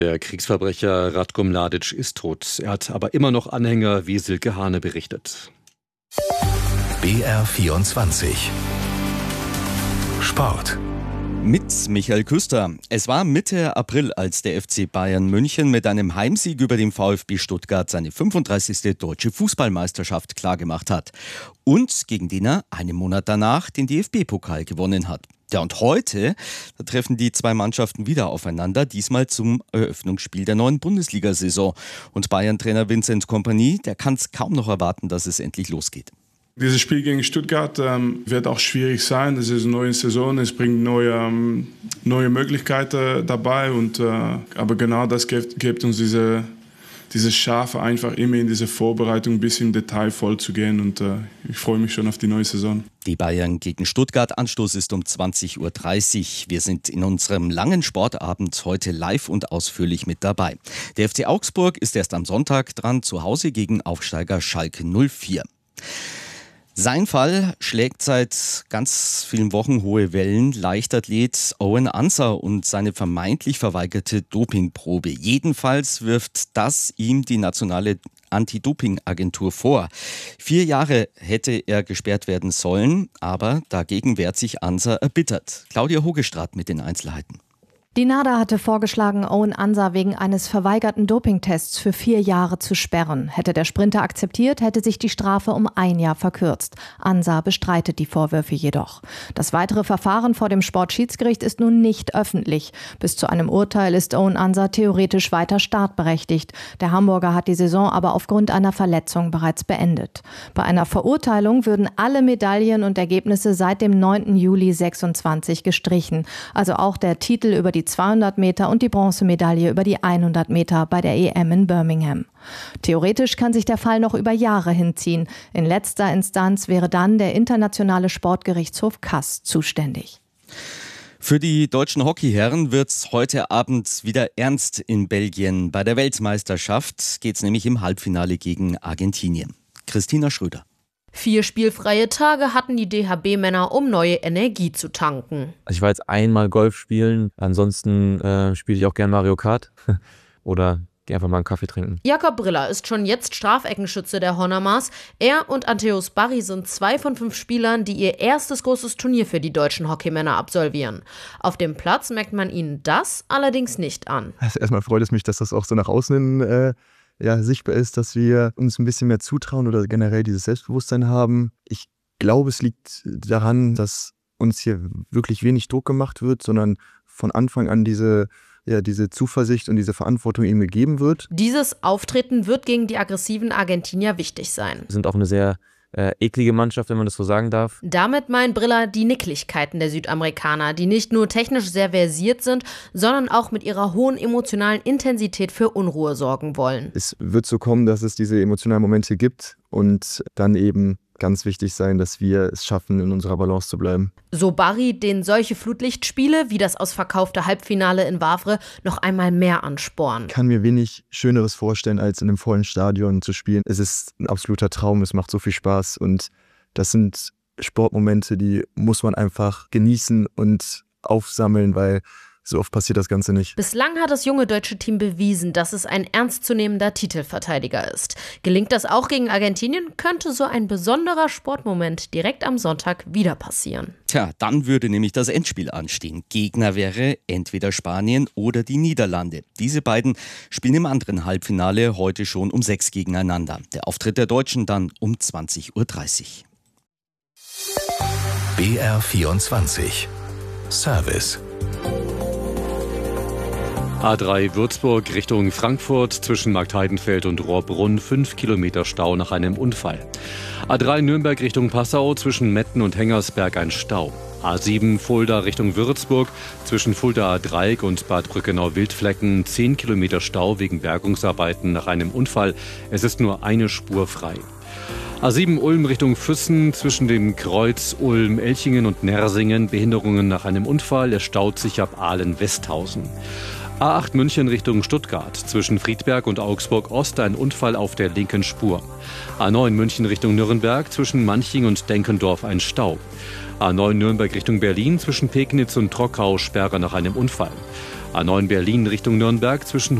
Der Kriegsverbrecher Ratko Mladic ist tot. Er hat aber immer noch Anhänger, wie Silke Hane berichtet. BR24 Sport. Mit Michael Küster. Es war Mitte April, als der FC Bayern München mit einem Heimsieg über den VfB Stuttgart seine 35. deutsche Fußballmeisterschaft klargemacht hat. Und gegen den er einen Monat danach den DFB-Pokal gewonnen hat. Ja, und heute, da treffen die zwei Mannschaften wieder aufeinander, diesmal zum Eröffnungsspiel der neuen Bundesliga-Saison. Und Bayern-Trainer Vincent Kompany, der kann es kaum noch erwarten, dass es endlich losgeht. Dieses Spiel gegen Stuttgart wird auch schwierig sein. Das ist eine neue Saison, es bringt neue Möglichkeiten dabei. Aber genau das gibt uns diese Schafe, einfach immer in diese Vorbereitung bis im Detail voll zu gehen. Und ich freue mich schon auf die neue Saison. Die Bayern gegen Stuttgart. Anstoß ist um 20.30 Uhr. Wir sind in unserem langen Sportabend heute live und ausführlich mit dabei. Der FC Augsburg ist erst am Sonntag dran, zu Hause gegen Aufsteiger Schalke 04. Sein Fall schlägt seit ganz vielen Wochen hohe Wellen. Leichtathlet Owen Ansah und seine vermeintlich verweigerte Dopingprobe. Jedenfalls wirft das ihm die nationale Anti-Doping-Agentur vor. 4 Jahre hätte er gesperrt werden sollen, aber dagegen wehrt sich Ansah erbittert. Claudia Hogestraat mit den Einzelheiten. Die NADA hatte vorgeschlagen, Owen Ansah wegen eines verweigerten Dopingtests für 4 Jahre zu sperren. Hätte der Sprinter akzeptiert, hätte sich die Strafe um 1 Jahr verkürzt. Ansah bestreitet die Vorwürfe jedoch. Das weitere Verfahren vor dem Sportschiedsgericht ist nun nicht öffentlich. Bis zu einem Urteil ist Owen Ansah theoretisch weiter startberechtigt. Der Hamburger hat die Saison aber aufgrund einer Verletzung bereits beendet. Bei einer Verurteilung würden alle Medaillen und Ergebnisse seit dem 9. Juli 26 gestrichen. Also auch der Titel über die 200 Meter und die Bronzemedaille über die 100 Meter bei der EM in Birmingham. Theoretisch kann sich der Fall noch über Jahre hinziehen. In letzter Instanz wäre dann der Internationale Sportgerichtshof CAS zuständig. Für die deutschen Hockeyherren wird's heute Abend wieder ernst in Belgien. Bei der Weltmeisterschaft geht's nämlich im Halbfinale gegen Argentinien. Christina Schröder. 4 spielfreie Tage hatten die DHB-Männer, um neue Energie zu tanken. Ich war jetzt einmal Golf spielen, ansonsten spiele ich auch gern Mario Kart oder gehe einfach mal einen Kaffee trinken. Jakob Briller ist schon jetzt Strafeckenschütze der Honormars. Er und Anteus Barry sind 2 von 5 Spielern, die ihr erstes großes Turnier für die deutschen Hockeymänner absolvieren. Auf dem Platz merkt man ihnen das allerdings nicht an. Also erstmal freut es mich, dass das auch so nach außen hin sichtbar ist, dass wir uns ein bisschen mehr zutrauen oder generell dieses Selbstbewusstsein haben. Ich glaube, es liegt daran, dass uns hier wirklich wenig Druck gemacht wird, sondern von Anfang an diese Zuversicht und diese Verantwortung ihm gegeben wird. Dieses Auftreten wird gegen die aggressiven Argentinier wichtig sein. Wir sind auch eine sehr eklige Mannschaft, wenn man das so sagen darf. Damit meint Briller die Nicklichkeiten der Südamerikaner, die nicht nur technisch sehr versiert sind, sondern auch mit ihrer hohen emotionalen Intensität für Unruhe sorgen wollen. Es wird so kommen, dass es diese emotionalen Momente gibt und dann eben ganz wichtig sein, dass wir es schaffen, in unserer Balance zu bleiben. So Barry, den solche Flutlichtspiele wie das ausverkaufte Halbfinale in Wavre noch einmal mehr anspornen. Ich kann mir wenig Schöneres vorstellen, als in einem vollen Stadion zu spielen. Es ist ein absoluter Traum, es macht so viel Spaß und das sind Sportmomente, die muss man einfach genießen und aufsammeln, weil so oft passiert das Ganze nicht. Bislang hat das junge deutsche Team bewiesen, dass es ein ernstzunehmender Titelverteidiger ist. Gelingt das auch gegen Argentinien, könnte so ein besonderer Sportmoment direkt am Sonntag wieder passieren. Tja, dann würde nämlich das Endspiel anstehen. Gegner wäre entweder Spanien oder die Niederlande. Diese beiden spielen im anderen Halbfinale heute schon um 6 gegeneinander. Der Auftritt der Deutschen dann um 20.30 Uhr. BR24 Service. A3 Würzburg Richtung Frankfurt zwischen Marktheidenfeld und Rohrbrunn 5 Kilometer Stau nach einem Unfall. A3 Nürnberg Richtung Passau zwischen Metten und Hengersberg ein Stau. A7 Fulda Richtung Würzburg zwischen Fuldaer Dreieck und Bad Brückenau-Wildflecken 10 Kilometer Stau wegen Bergungsarbeiten nach einem Unfall. Es ist nur eine Spur frei. A7 Ulm Richtung Füssen zwischen dem Kreuz Ulm, Elchingen und Nersingen Behinderungen nach einem Unfall. Es staut sich ab Aalen-Westhausen. A8 München Richtung Stuttgart zwischen Friedberg und Augsburg Ost ein Unfall auf der linken Spur. A9 München Richtung Nürnberg zwischen Manching und Denkendorf ein Stau. A9 Nürnberg Richtung Berlin zwischen Pegnitz und Trockau Sperre nach einem Unfall. A9 Berlin Richtung Nürnberg zwischen